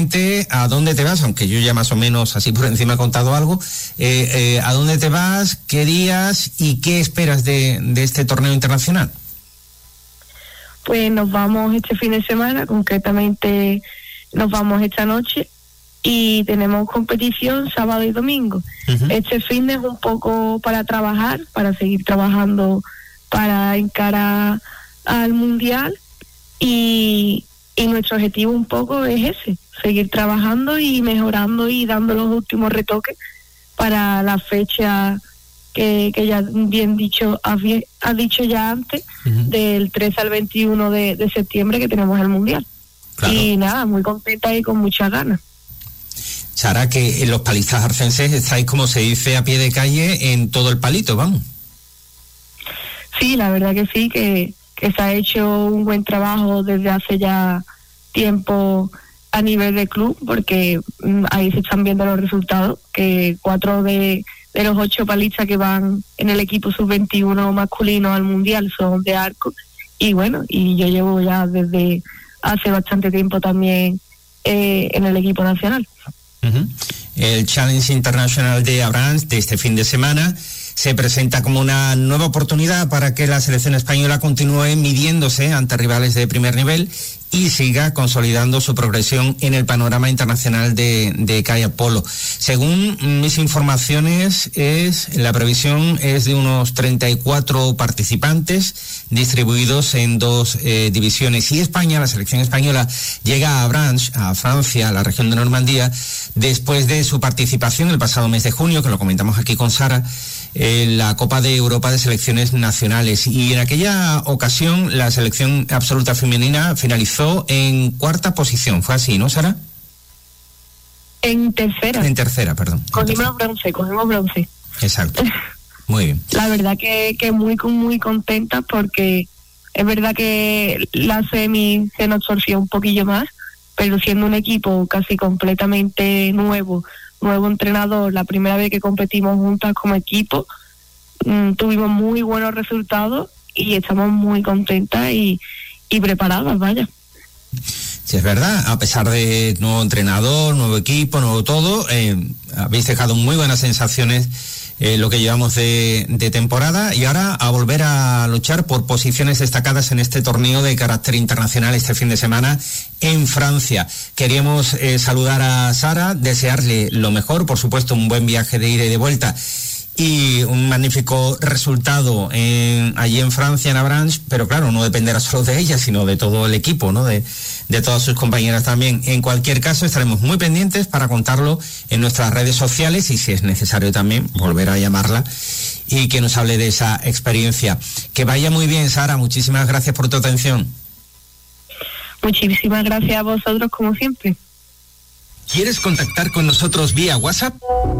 exactamente a dónde te vas, aunque yo ya más o menos así por encima he contado algo, a dónde te vas, qué días y qué esperas de este torneo internacional. Pues nos vamos este fin de semana, concretamente nos vamos esta noche y tenemos competición sábado y domingo. Uh-huh. Este fin es un poco para trabajar, para seguir trabajando para encarar al Mundial y nuestro objetivo un poco es ese, seguir trabajando y mejorando y dando los últimos retoques para la fecha que ya bien dicho, ha dicho ya antes, uh-huh, del 13 al 21 de septiembre que tenemos el Mundial. Claro. Y nada, muy contenta y con muchas ganas. Sara, que en los palistas arcenses estáis, como se dice, a pie de calle en todo el palito, vamos. Sí, la verdad que sí, que se ha hecho un buen trabajo desde hace ya tiempo a nivel de club, porque ahí se están viendo los resultados, que 4 de los 8 palistas que van en el equipo sub-21 masculino al Mundial son de arco, y bueno, y yo llevo ya desde hace bastante tiempo también en el equipo nacional. Uh-huh. El Challenge International de Abranches de este fin de semana se presenta como una nueva oportunidad para que la selección española continúe midiéndose ante rivales de primer nivel y siga consolidando su progresión en el panorama internacional de kayak polo. Según mis informaciones, la previsión es de unos 34 participantes distribuidos en 2 divisiones. Y España, la selección española, llega a Abranches, a Francia, a la región de Normandía, después de su participación el pasado mes de junio, que lo comentamos aquí con Sara, en la Copa de Europa de Selecciones Nacionales. Y en aquella ocasión la selección absoluta femenina finalizó en 4ª posición. ¿Fue así, no, Sara? En tercera, perdón. Cogimos bronce. Exacto. Muy bien. La verdad que muy contenta, porque es verdad que la semi se nos torció un poquillo más, pero siendo un equipo casi completamente nuevo entrenador, la primera vez que competimos juntas como equipo, tuvimos muy buenos resultados y estamos muy contentas y preparadas, vaya. Sí, es verdad, a pesar de nuevo entrenador, nuevo equipo, nuevo todo, habéis dejado muy buenas sensaciones lo que llevamos de temporada, y ahora a volver a luchar por posiciones destacadas en este torneo de carácter internacional este fin de semana en Francia. Queríamos saludar a Sara, desearle lo mejor, por supuesto un buen viaje de ida y de vuelta y un magnífico resultado allí en Francia, en Abranches, pero claro, no dependerá solo de ella, sino de todo el equipo, ¿no? De todas sus compañeras también. En cualquier caso, estaremos muy pendientes para contarlo en nuestras redes sociales y, si es necesario, también volver a llamarla y que nos hable de esa experiencia. Que vaya muy bien, Sara, muchísimas gracias por tu atención. Muchísimas gracias a vosotros, como siempre. ¿Quieres contactar con nosotros vía WhatsApp?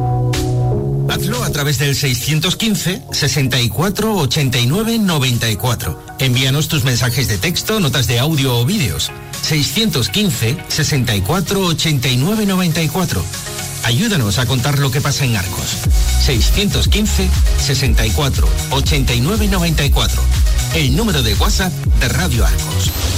Hazlo a través del 615 64 89 94. Envíanos tus mensajes de texto, notas de audio o vídeos. 615 64 89 94. Ayúdanos a contar lo que pasa en Arcos. 615 64 89 94. El número de WhatsApp de Radio Arcos.